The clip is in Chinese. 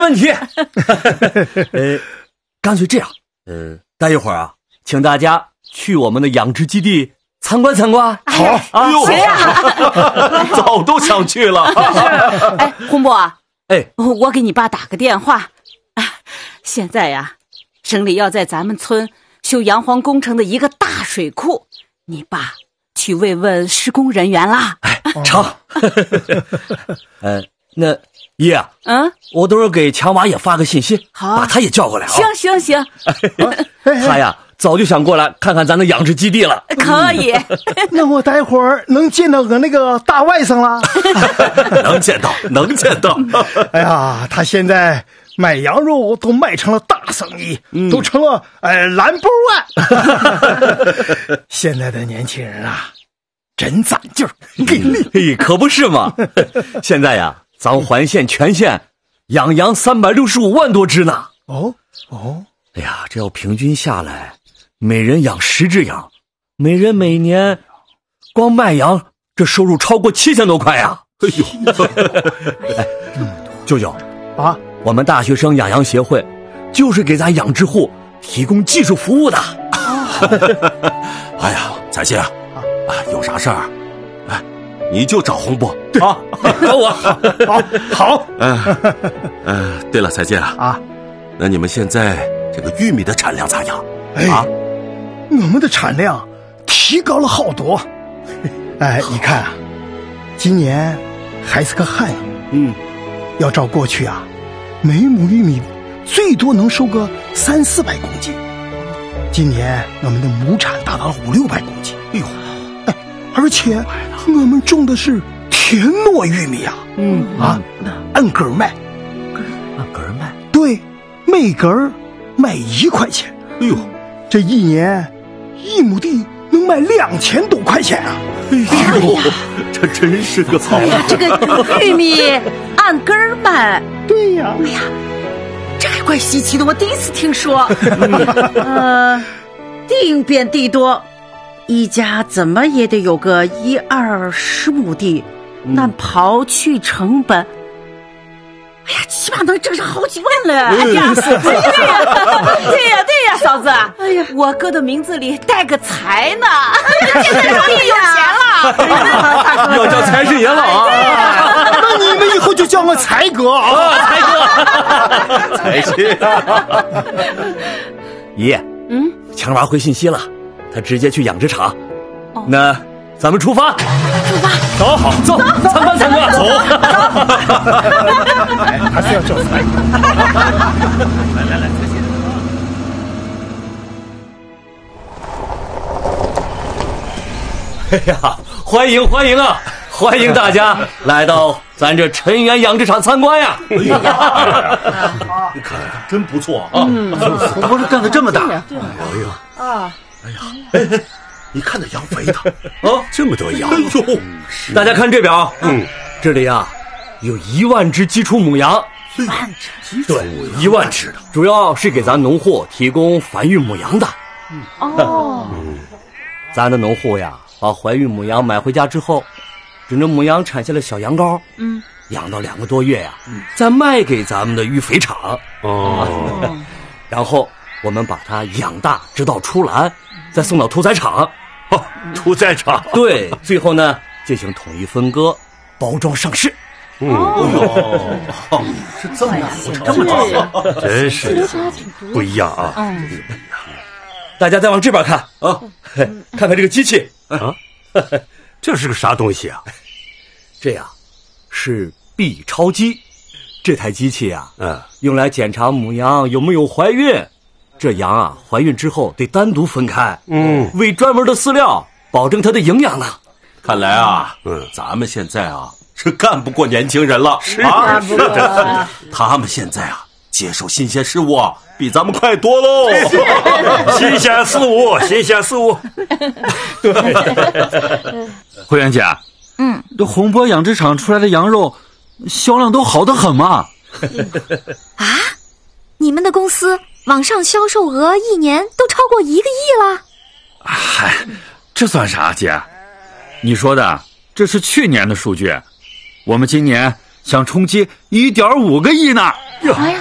问题。干脆这样，待一会儿啊，请大家去我们的养殖基地参观参观。 好啊， 行呀， 早都想去了。 哎，洪伯， 哎， 我给你爸打个电话。现在呀，省里要在咱们村修洋黄工程的一个大水库，你爸去慰问施工人员啦。 哎，成。那爷，我等会儿给强娃也发个信息， 好， 把他也叫过来啊。 行。 他呀，早就想过来看看咱的养殖基地了。 可以。 那我待会儿能见到我那个大外甥了？ 能见到。 哎呀，他现在卖羊肉都卖成了大生意，都成了Number 1。现在的年轻人啊，真攒劲儿，给力。 可不是嘛。现在呀，咱环县全县养羊365万多只呢。 哦， 哎呀，这要平均下来，每人养10只羊，每人每年光卖羊，这收入超过7000多块呀。哎呦，哎，舅舅啊， 我们大学生养羊协会就是给咱养殖户提供技术服务的。 哎呀，彩信啊，有啥事儿，你就找洪伯啊，找我。 好。 对了，彩信啊，那你们现在这个玉米的产量咋样？ 我们的产量提高了好多。你看啊，今年还是个旱年，要照过去啊，每亩玉米最多能收个300-400公斤。今年我们的亩产达到了500-600公斤。哎呦，而且我们种的是田糯玉米啊，按根卖。 按根卖？ 对，每根卖1块钱。 哎呦， 这一年1亩地能卖2000多块钱啊！ 哎呦，这真是个好。 这个玉米按根卖。 对呀。 哎呀，这还怪稀奇的，我第一次听说。 地变地多，一家怎么也得有个10-20亩地，但刨去成本，哎呀，起码能挣上好几万了。 哎呀，对呀，嫂子。哎呀，我哥的名字里带个财呢，现在容易有钱了。 要叫财神爷了啊！ 那你们以后就叫我财哥啊！ 财神。爷，强娃回信息了，他直接去养殖场。那咱们出发。走，参观。走。 他是要叫财。来， 哎呀，欢迎啊！欢迎大家来到咱这陈园养殖场参观呀！ 你看真不错啊！ 洪伯干得这么大！ 你看那羊肥的这么多羊！ 哎呦， 大家看这表，这里啊有1万只基础母羊。对，1万只的，主要是给咱农户提供繁育母羊的。咱的农户呀，把怀孕母羊买回家之后，等着母羊产下了小羊羔，养到2个多月呀，再卖给咱们的育肥厂。然后我们把它养大，直到出栏，再送到屠宰场。 屠宰场。 对，最后呢进行统一分割，包装上市。 是这么大，真是不一样啊！ 大家再往这边看啊，看看这个机器啊，这是个啥东西啊？ 这呀是 B 超机，这台机器啊，用来检查母羊有没有怀孕。这羊啊怀孕之后得单独分开，喂专门的饲料，保证它的营养呢。 看来啊，咱们现在啊是干不过年轻人了，是他们现在啊接受新鲜事物比咱们快多喽。 新鲜事物。慧媛姐，这洪波养殖场出来的羊肉销量都好得很嘛。 啊，你们的公司网上销售额一年都超过1个亿了？ 嗨，这算啥，姐？你说的这是去年的数据，我们今年想冲击1.5个亿呢。 哎呀！